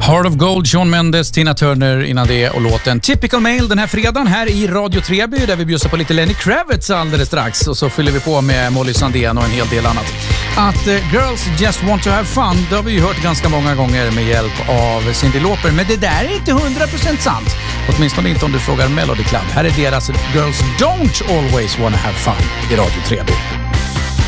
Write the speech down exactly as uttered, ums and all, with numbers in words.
Heart of Gold, Shawn Mendes, Tina Turner innan det och låten Typical Male den här fredagen här i Radio Treby där vi bjussar på lite Lenny Kravitz alldeles strax och så fyller vi på med Molly Sandén och en hel del annat. Att uh, Girls Just Want To Have Fun, det har vi ju hört ganska många gånger med hjälp av Cyndi Lauper, men det där är inte hundra procent sant. Åtminstone inte om du frågar Melody Club. Här är deras Girls Don't Always Wanna Have Fun i Radio Treby.